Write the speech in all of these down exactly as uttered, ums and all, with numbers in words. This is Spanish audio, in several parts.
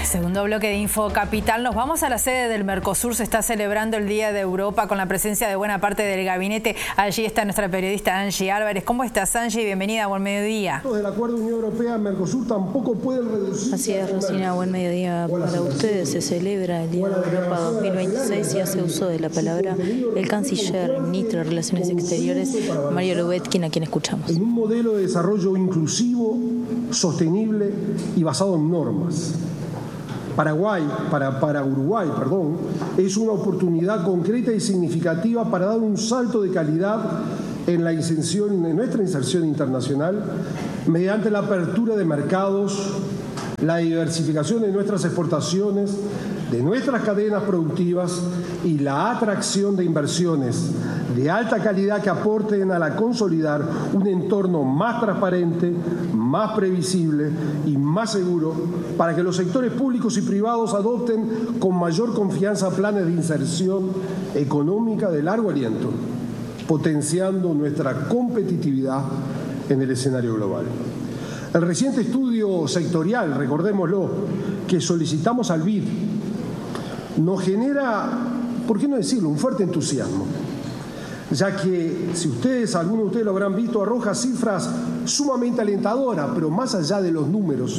Segundo bloque de Info Capital. Nos vamos a la sede del Mercosur. Se está celebrando el Día de Europa con la presencia de buena parte del gabinete. Allí está nuestra periodista Angie Álvarez. ¿Cómo estás, Angie? Bienvenida, buen mediodía. Del acuerdo Unión Europea-Mercosur tampoco pueden reducir... Así es, Rosina, buen mediodía para ustedes. Se celebra el Día de Europa dos mil veintiséis y hace uso de la palabra el canciller, ministro de Relaciones Exteriores, Mario Lubetkin, a quien escuchamos. En un modelo de desarrollo inclusivo, sostenible y basado en normas. Paraguay, para, para Uruguay, perdón, es una oportunidad concreta y significativa para dar un salto de calidad en la inserción, en nuestra inserción internacional, mediante la apertura de mercados, la diversificación de nuestras exportaciones, de nuestras cadenas productivas y la atracción de inversiones de alta calidad que aporten a la consolidar un entorno más transparente, más previsible y más seguro para que los sectores públicos y privados adopten con mayor confianza planes de inserción económica de largo aliento, potenciando nuestra competitividad en el escenario global. El reciente estudio sectorial, recordémoslo, que solicitamos al B I D, nos genera, ¿por qué no decirlo?, un fuerte entusiasmo, ya que, si ustedes, algunos de ustedes lo habrán visto, arroja cifras sumamente alentadoras, pero más allá de los números,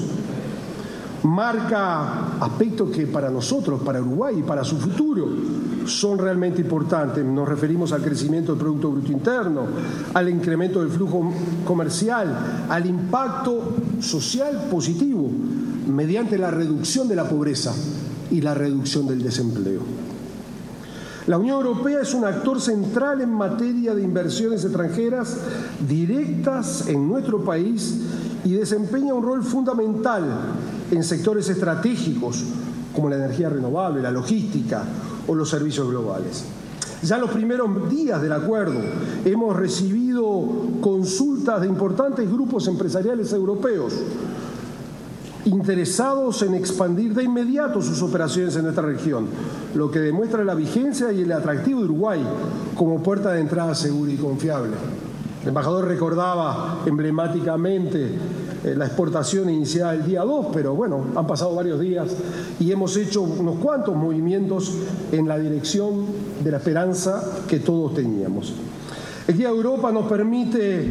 marca aspectos que para nosotros, para Uruguay y para su futuro, son realmente importantes. Nos referimos al crecimiento del Producto Bruto Interno, al incremento del flujo comercial, al impacto social positivo mediante la reducción de la pobreza y la reducción del desempleo. La Unión Europea es un actor central en materia de inversiones extranjeras directas en nuestro país y desempeña un rol fundamental en sectores estratégicos como la energía renovable, la logística o los servicios globales. Ya en los primeros días del acuerdo hemos recibido consultas de importantes grupos empresariales europeos interesados en expandir de inmediato sus operaciones en nuestra región, lo que demuestra la vigencia y el atractivo de Uruguay como puerta de entrada segura y confiable. El embajador recordaba emblemáticamente eh, la exportación iniciada el día dos, pero bueno, han pasado varios días y hemos hecho unos cuantos movimientos en la dirección de la esperanza que todos teníamos. El Día de Europa nos permite...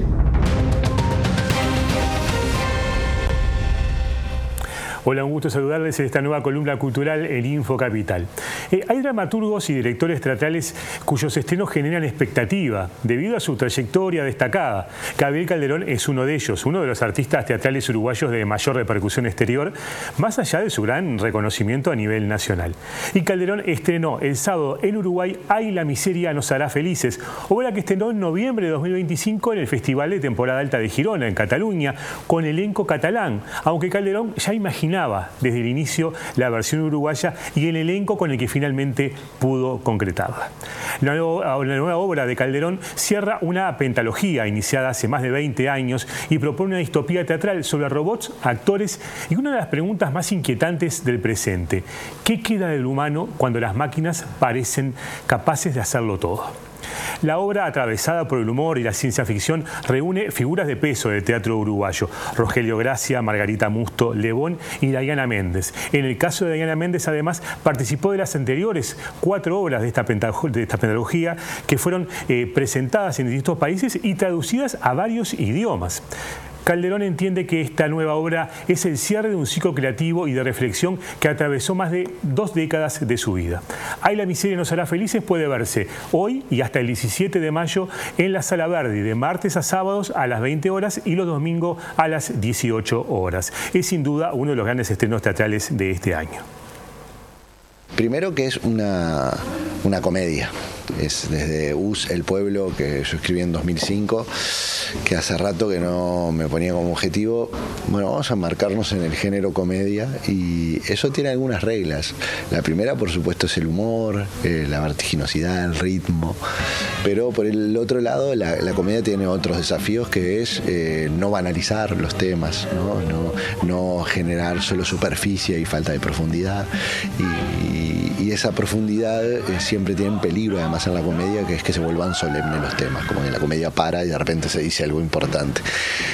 Hola, un gusto saludarles en esta nueva columna cultural, el Info Capital. Eh, hay dramaturgos y directores teatrales cuyos estrenos generan expectativa debido a su trayectoria destacada. Gabriel Calderón es uno de ellos, uno de los artistas teatrales uruguayos de mayor repercusión exterior, más allá de su gran reconocimiento a nivel nacional. Y Calderón estrenó el sábado en Uruguay Ay, la miseria nos hará felices, obra que estrenó en noviembre de dos mil veinticinco en el Festival de Temporada Alta de Girona, en Cataluña, con elenco catalán, aunque Calderón ya imaginaba desde el inicio la versión uruguaya y el elenco con el que finalmente pudo concretarla. La nueva, la nueva obra de Calderón cierra una pentalogía iniciada hace más de veinte años y propone una distopía teatral sobre robots, actores y una de las preguntas más inquietantes del presente: ¿qué queda del humano cuando las máquinas parecen capaces de hacerlo todo? La obra, atravesada por el humor y la ciencia ficción, reúne figuras de peso del teatro uruguayo: Rogelio Gracia, Margarita Musto, Lebón y Diana Méndez. En el caso de Diana Méndez, además, participó de las anteriores cuatro obras de esta, de esta pentalogía que fueron eh, presentadas en distintos países y traducidas a varios idiomas. Calderón entiende que esta nueva obra es el cierre de un ciclo creativo y de reflexión que atravesó más de dos décadas de su vida. Ay, la miseria nos hará felices puede verse hoy y hasta el diecisiete de mayo en la Sala Verdi, de martes a sábados a las veinte horas y los domingos a las dieciocho horas. Es sin duda uno de los grandes estrenos teatrales de este año. Primero que es una, una comedia. Es desde Us, El Pueblo, que yo escribí en dos mil cinco, que hace rato que no me ponía como objetivo, bueno, vamos a marcarnos en el género comedia, y eso tiene algunas reglas. La primera, por supuesto, es el humor, eh, la vertiginosidad, el ritmo, pero por el otro lado, la, la comedia tiene otros desafíos, que es eh, no banalizar los temas, ¿no? No, no generar solo superficie y falta de profundidad, y, y, y esa profundidad eh, siempre tiene en peligro, además, en la comedia, que es que se vuelvan solemnes los temas, como que la comedia para y de repente se dice algo importante.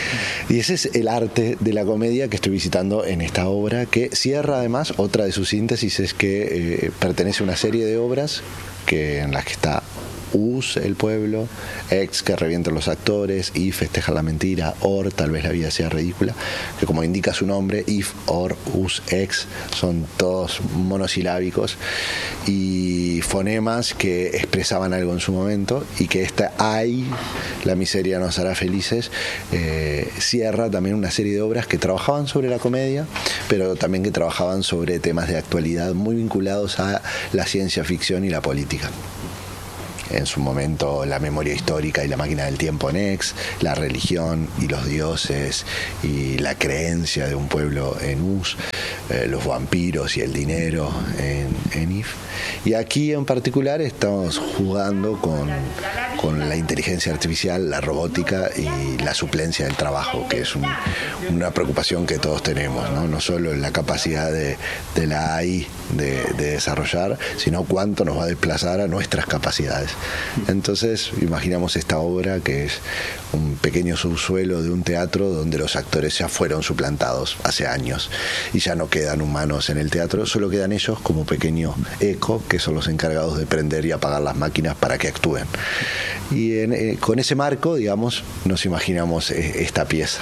Y ese es el arte de la comedia que estoy visitando en esta obra, que cierra además, otra de sus síntesis es que eh, pertenece a una serie de obras que, en las que está Us, el pueblo, Ex, que revientan los actores, If, festeja la mentira, Or, tal vez la vida sea ridícula, que como indica su nombre, If, Or, Us, Ex, son todos monosilábicos y fonemas que expresaban algo en su momento, y que esta Ay, la miseria nos hará felices, eh, cierra también una serie de obras que trabajaban sobre la comedia, pero también que trabajaban sobre temas de actualidad muy vinculados a la ciencia ficción y la política. En su momento la memoria histórica y la máquina del tiempo en Ex, la religión y los dioses y la creencia de un pueblo en Us, eh, los vampiros y el dinero en, en If. Y aquí en particular estamos jugando con, con la inteligencia artificial, la robótica y la suplencia del trabajo, que es un, una preocupación que todos tenemos, ¿no? No solo la capacidad de, de la A I de, de desarrollar, sino cuánto nos va a desplazar a nuestras capacidades. Entonces imaginamos esta obra que es un pequeño subsuelo de un teatro donde los actores ya fueron suplantados hace años y ya no quedan humanos en el teatro, solo quedan ellos como pequeño eco, que son los encargados de prender y apagar las máquinas para que actúen. Y en, eh, con ese marco, digamos, nos imaginamos eh, esta pieza.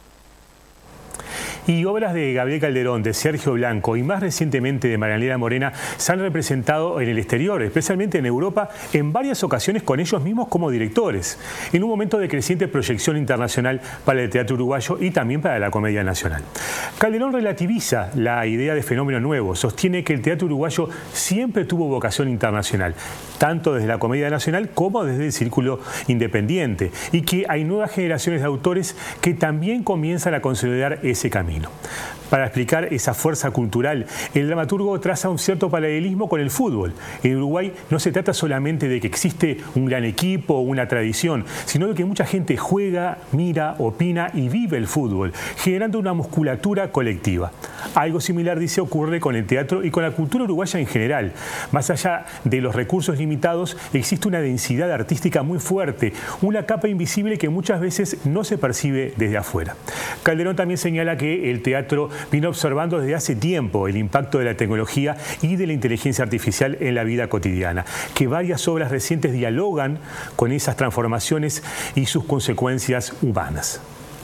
Y obras de Gabriel Calderón, de Sergio Blanco y más recientemente de Marianela Morena se han representado en el exterior, especialmente en Europa, en varias ocasiones con ellos mismos como directores, en un momento de creciente proyección internacional para el teatro uruguayo y también para la comedia nacional. Calderón relativiza la idea de fenómeno nuevo, sostiene que el teatro uruguayo siempre tuvo vocación internacional, tanto desde la comedia nacional como desde el círculo independiente, y que hay nuevas generaciones de autores que también comienzan a consolidar ese camino. Para explicar esa fuerza cultural, el dramaturgo traza un cierto paralelismo con el fútbol. En Uruguay no se trata solamente de que existe un gran equipo o una tradición, sino de que mucha gente juega, mira, opina y vive el fútbol, generando una musculatura colectiva. Algo similar, dice, ocurre con el teatro y con la cultura uruguaya en general. Más allá de los recursos limitados, existe una densidad artística muy fuerte, una capa invisible que muchas veces no se percibe desde afuera. Calderón también señala que el teatro vino observando desde hace tiempo el impacto de la tecnología y de la inteligencia artificial en la vida cotidiana, que varias obras recientes dialogan con esas transformaciones y sus consecuencias humanas.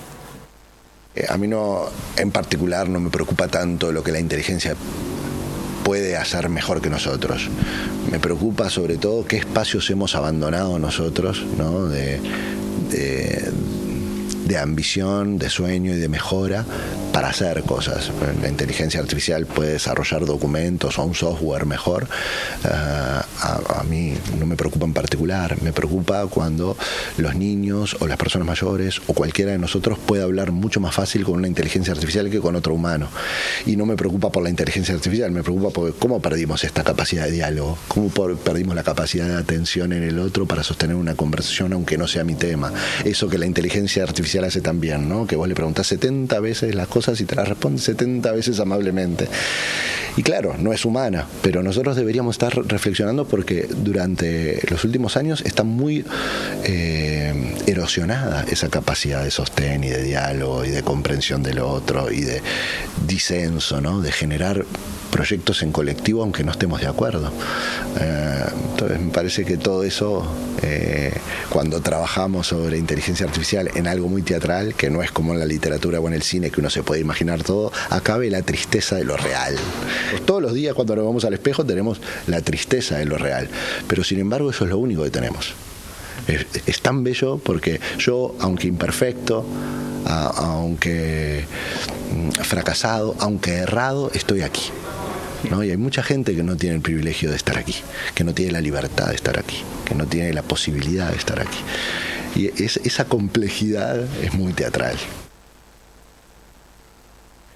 A mí no, en particular, no me preocupa tanto lo que la inteligencia puede hacer mejor que nosotros. Me preocupa sobre todo qué espacios hemos abandonado nosotros, ¿no? de, de, de ambición, de sueño y de mejora para hacer cosas. La inteligencia artificial puede desarrollar documentos o un software mejor. Uh, a, a mí no me preocupa en particular. Me preocupa cuando los niños o las personas mayores o cualquiera de nosotros puede hablar mucho más fácil con una inteligencia artificial que con otro humano. Y no me preocupa por la inteligencia artificial, me preocupa por cómo perdimos esta capacidad de diálogo, cómo por, perdimos la capacidad de atención en el otro para sostener una conversación aunque no sea mi tema. Eso que la inteligencia artificial hace también, ¿no? Que vos le preguntás setenta veces las cosas y te las responde setenta veces amablemente. Y claro, no es humana, pero nosotros deberíamos estar reflexionando porque durante los últimos años está muy eh, erosionada esa capacidad de sostén y de diálogo y de comprensión del otro y de disenso, ¿no? De generar proyectos en colectivo aunque no estemos de acuerdo. Eh, entonces me parece que todo eso, eh, cuando trabajamos sobre inteligencia artificial en algo muy teatral, que no es como en la literatura o en el cine que uno se puede imaginar todo, acabe la tristeza de lo real. Pues todos los días cuando nos vamos al espejo tenemos la tristeza de lo real, pero sin embargo eso es lo único que tenemos. Es, es tan bello porque yo, aunque imperfecto, a, aunque fracasado, aunque errado, estoy aquí, ¿no? Y hay mucha gente que no tiene el privilegio de estar aquí, que no tiene la libertad de estar aquí, que no tiene la posibilidad de estar aquí. Y es, esa complejidad es muy teatral.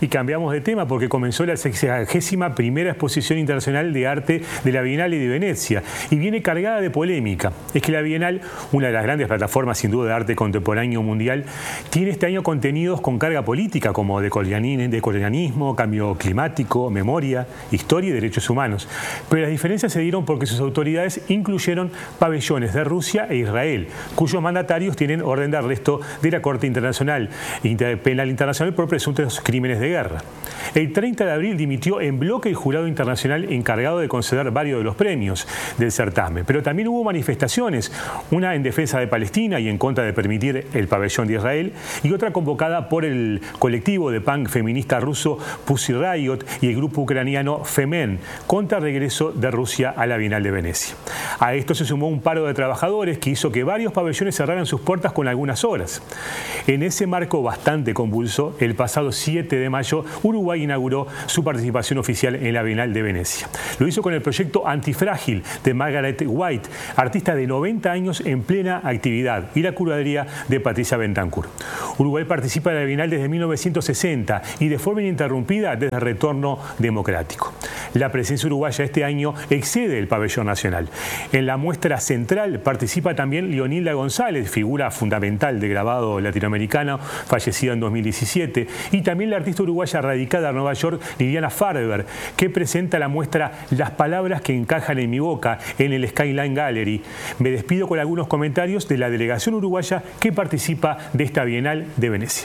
Y cambiamos de tema porque comenzó la sexagésima primera exposición internacional de arte de la Bienal de Venecia y viene cargada de polémica. Es que la Bienal, una de las grandes plataformas sin duda de arte contemporáneo mundial, tiene este año contenidos con carga política como decolonialismo, cambio climático, memoria, historia y derechos humanos. Pero las diferencias se dieron porque sus autoridades incluyeron pabellones de Rusia e Israel, cuyos mandatarios tienen orden de arresto de la Corte Internacional Penal Internacional por presuntos crímenes de guerra. El treinta de abril dimitió en bloque el jurado internacional encargado de conceder varios de los premios del certamen, pero también hubo manifestaciones, una en defensa de Palestina y en contra de permitir el pabellón de Israel, y otra convocada por el colectivo de punk feminista ruso Pussy Riot y el grupo ucraniano Femen, contra el regreso de Rusia a la Bienal de Venecia. A esto se sumó un paro de trabajadores que hizo que varios pabellones cerraran sus puertas con algunas horas. En ese marco bastante convulso, el pasado siete de mayo, Uruguay inauguró su participación oficial en la Bienal de Venecia. Lo hizo con el proyecto Antifrágil de Margaret White, artista de noventa años en plena actividad, y la curaduría de Patricia Bentancur. Uruguay participa en la Bienal desde mil novecientos sesenta y de forma ininterrumpida desde el retorno democrático. La presencia uruguaya este año excede el pabellón nacional. En la muestra central participa también Leonilda González, figura fundamental de grabado latinoamericano, fallecida en dos mil diecisiete, y también la artista uruguaya radicada en Nueva York, Liliana Farber, que presenta la muestra Las palabras que encajan en mi boca en el Skyline Gallery. Me despido con algunos comentarios de la delegación uruguaya que participa de esta Bienal de Venecia.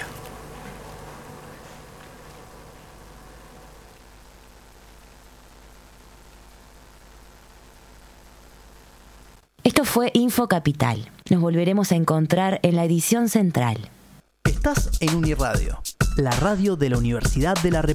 Esto fue Info Capital. Nos volveremos a encontrar en la edición central. Estás en Uniradio, la radio de la Universidad de la República.